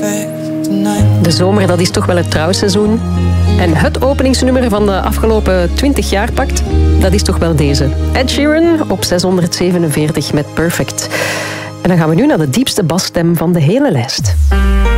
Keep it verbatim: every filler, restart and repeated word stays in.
De zomer, dat is toch wel het trouwseizoen. En het openingsnummer van de afgelopen twintig jaar pakt, dat is toch wel deze. Ed Sheeran op zeshonderdzevenenveertig met Perfect. En dan gaan we nu naar de diepste basstem van de hele lijst.